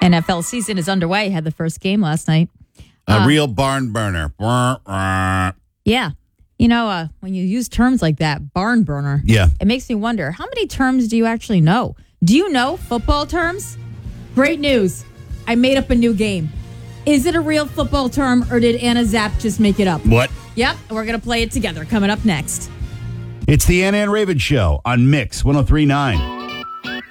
NFL season is underway. Had the first game last night. A real barn burner. Yeah. You know, when you use terms like that, barn burner, it makes me wonder, how many terms do you actually know? Do you know football terms? Great news. I made up a new game. Is it a real football term or did Anna Zapp just make it up? What? Yep. We're going to play it together coming up next. It's the Anna and Raven Show on Mix 103.9.